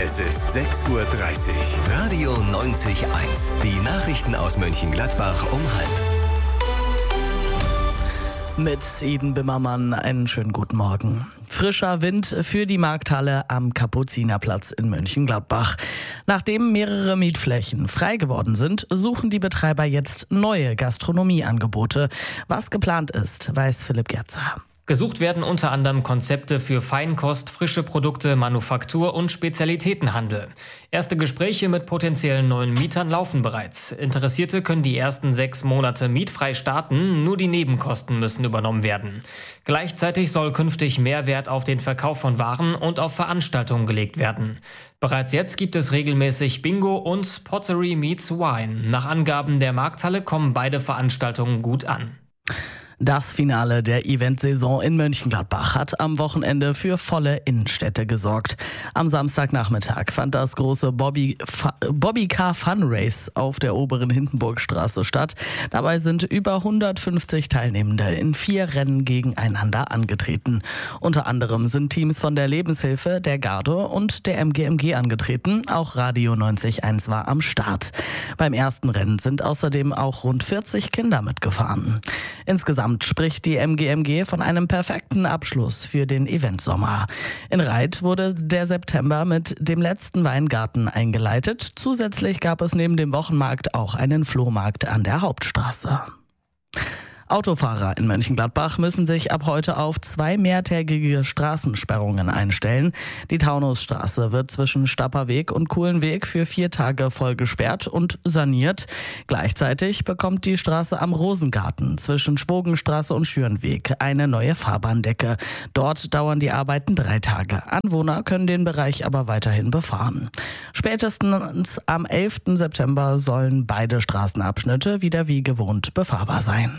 Es ist 6:30 Uhr. Radio 90.1. Die Nachrichten aus Mönchengladbach um 12:30. Mit Eden Bimmermann einen schönen guten Morgen. Frischer Wind für die Markthalle am Kapuzinerplatz in Mönchengladbach. Nachdem mehrere Mietflächen frei geworden sind, suchen die Betreiber jetzt neue Gastronomieangebote. Was geplant ist, weiß Philipp Gerzer. Gesucht werden unter anderem Konzepte für Feinkost, frische Produkte, Manufaktur und Spezialitätenhandel. Erste Gespräche mit potenziellen neuen Mietern laufen bereits. Interessierte können die ersten 6 Monate mietfrei starten, nur die Nebenkosten müssen übernommen werden. Gleichzeitig soll künftig mehr Wert auf den Verkauf von Waren und auf Veranstaltungen gelegt werden. Bereits jetzt gibt es regelmäßig Bingo und Pottery meets Wine. Nach Angaben der Markthalle kommen beide Veranstaltungen gut an. Das Finale der Eventsaison in Mönchengladbach hat am Wochenende für volle Innenstädte gesorgt. Am Samstagnachmittag fand das große Bobbycar Fun Race auf der oberen Hindenburgstraße statt. Dabei sind über 150 Teilnehmende in 4 Rennen gegeneinander angetreten. Unter anderem sind Teams von der Lebenshilfe, der Garde und der MGMG angetreten. Auch Radio 90.1 war am Start. Beim ersten Rennen sind außerdem auch rund 40 Kinder mitgefahren. Insgesamt spricht die MGMG von einem perfekten Abschluss für den Eventsommer. In Reit wurde der September mit dem letzten Weingarten eingeleitet. Zusätzlich gab es neben dem Wochenmarkt auch einen Flohmarkt an der Hauptstraße. Autofahrer in Mönchengladbach müssen sich ab heute auf 2 mehrtägige Straßensperrungen einstellen. Die Taunusstraße wird zwischen Stapperweg und Kuhlenweg für 4 Tage voll gesperrt und saniert. Gleichzeitig bekommt die Straße am Rosengarten zwischen Schwogenstraße und Schürenweg eine neue Fahrbahndecke. Dort dauern die Arbeiten 3 Tage. Anwohner können den Bereich aber weiterhin befahren. Spätestens am 11. September sollen beide Straßenabschnitte wieder wie gewohnt befahrbar sein.